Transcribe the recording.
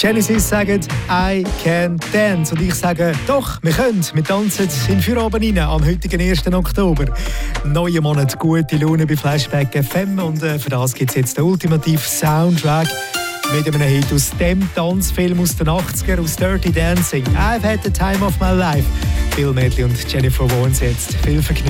Genesis sagen «I can dance» und ich sage «Doch, wir können». Wir tanzen in den Feierabend rein am heutigen 1. Oktober. Neuer Monat, gute Laune bei Flashback FM und für das gibt es jetzt den ultimativen Soundtrack mit einem Hit aus dem Tanzfilm aus den 80er, aus Dirty Dancing. «I've had the time of my life». Bill Medley und Jennifer Warnes jetzt. Viel Vergnügen.